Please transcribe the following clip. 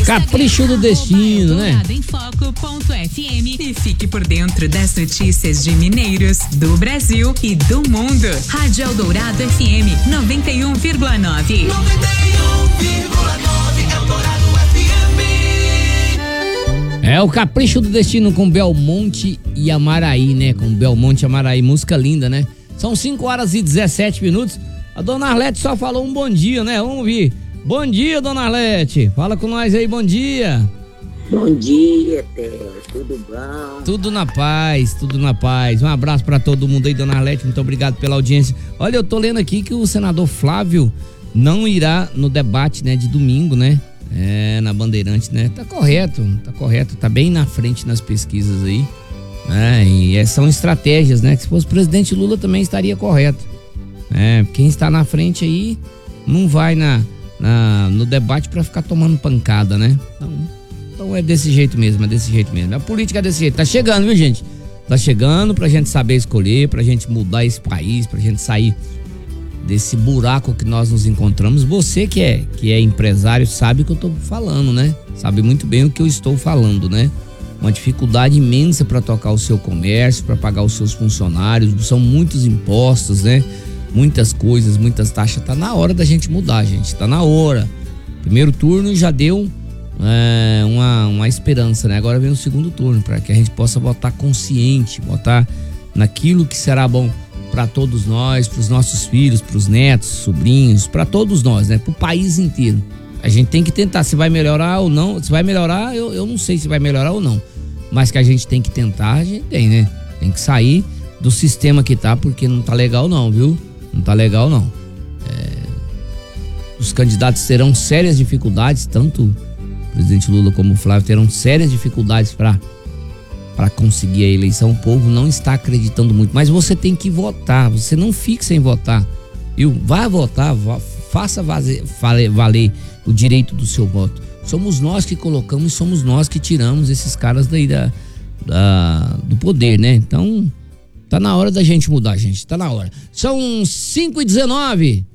Capricho do destino, né? Em e fique por dentro das notícias de mineiros, do Brasil e do mundo. Rádio Eldorado FM 91,9. 91,9 Eldorado FM. É o Capricho do Destino com Belmonte e Amaraí, né? Com Belmonte e Amaraí, música linda, né? São 5h17. A dona Arlete só falou um bom dia, né? Vamos ouvir. Bom dia, dona Arlete. Fala com nós aí, bom dia. Bom dia, Theo. Tudo bom? Tudo na paz, tudo na paz. Um abraço pra todo mundo aí, dona Arlete. Muito obrigado pela audiência. Olha, eu tô lendo aqui que o senador Flávio não irá no debate, né, de domingo, né? Na Bandeirantes, né? Tá correto. Tá bem na frente nas pesquisas aí. E são estratégias, né? Que se fosse o presidente Lula também estaria correto. Quem está na frente aí não vai no debate pra ficar tomando pancada, né? Então é desse jeito mesmo. A política é desse jeito. Tá chegando, viu, gente? Tá chegando pra gente saber escolher, pra gente mudar esse país, pra gente sair desse buraco que nós nos encontramos. Você que é empresário sabe o que eu tô falando, né? Sabe muito bem o que eu estou falando, né? Uma dificuldade imensa para tocar o seu comércio, para pagar os seus funcionários, são muitos impostos, né? Muitas coisas, muitas taxas. Tá na hora da gente mudar, gente. Tá na hora. Primeiro turno já deu uma esperança, né? Agora vem o segundo turno, para que a gente possa votar consciente, votar naquilo que será bom para todos nós, para os nossos filhos, para os netos, sobrinhos, para todos nós, né? Para o país inteiro. A gente tem que tentar. Se vai melhorar ou não, se vai melhorar, eu não sei se vai melhorar ou não, mas que a gente tem que tentar, a gente tem, né? Tem que sair do sistema que tá, porque não tá legal não, viu? Não tá legal não. Os candidatos terão sérias dificuldades, tanto o presidente Lula como o Flávio terão sérias dificuldades para conseguir a eleição. O povo não está acreditando muito, mas você tem que votar, você não fique sem votar, viu? Vá votar, faça valer o direito do seu voto. Somos nós que colocamos, somos nós que tiramos esses caras daí do poder, né? Então, tá na hora da gente mudar, gente, tá na hora. São 5h19.